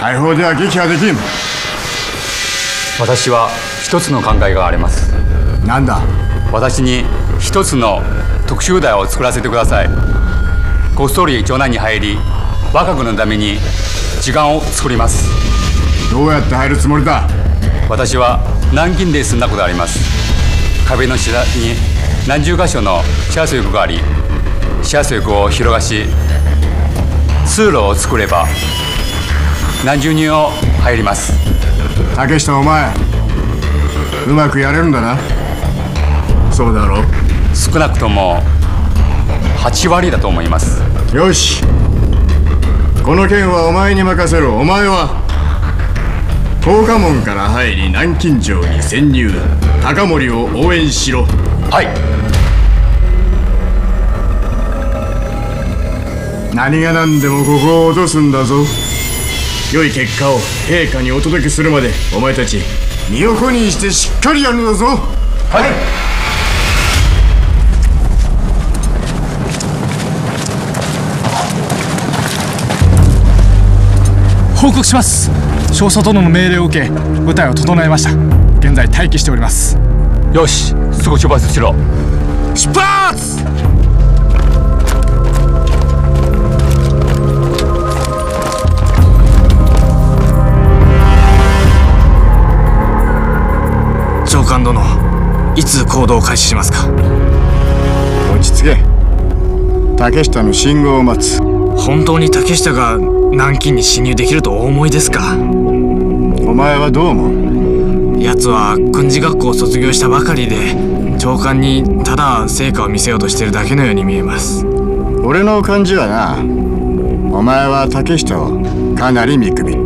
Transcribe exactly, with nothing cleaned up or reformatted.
大砲では撃破できん。 私は一つの考えがあります。 なんだ。 私に一つの特殊部隊を作らせてください。こっそり城内に入り、我が軍のために時間を作ります。 どうやって入るつもりだ。 私は南京で住んだことがあります。壁の下に何十箇所のシャー水庫があり、シャー水庫を広がし、通路を作れば何十人を入ります。 竹下、お前うまくやれるんだな。そうだろう。 少なくともはち割だと思います。 よし、この件はお前に任せろ。お前は高架門から入り南京城に潜入。高森を応援しろ。 はい。 何が何でもここを落とすんだぞ。良い結果を陛下にお届けするまでお前たち身を粉にしてしっかりやるのだぞ。 はい。 報告します。少佐殿の命令を受け部隊を整えました。現在待機しております。 よし、すぐ出発しろ。 出発。 長官殿、いつ行動を開始しますか。 落ち着け。竹下の信号を待つ。 本当に竹下が南京に侵入できるとお思いですか。 お前はどう思う。 奴は軍事学校を卒業したばかりで、長官にただ成果を見せようとしているだけのように見えます。 俺の感じはな、お前は竹下をかなり見くびっ